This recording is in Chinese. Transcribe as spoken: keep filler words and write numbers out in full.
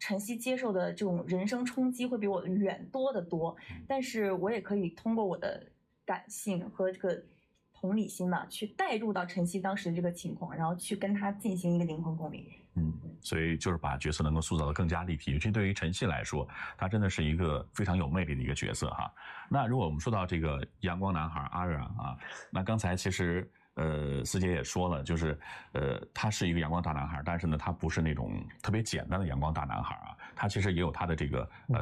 晨曦接受的这种人生冲击会比我远多得多，但是我也可以通过我的感性和这个同理心嘛，去带入到晨曦当时的这个情况，然后去跟他进行一个灵魂共鸣。 嗯，所以就是把角色能够塑造得更加立体，尤其对于晨曦来说，他真的是一个非常有魅力的一个角色哈。那如果我们说到这个阳光男孩阿热啊，那刚才其实呃思杰也说了，就是呃他是一个阳光大男孩，但是呢他不是那种特别简单的阳光大男孩啊，他其实也有他的这个呃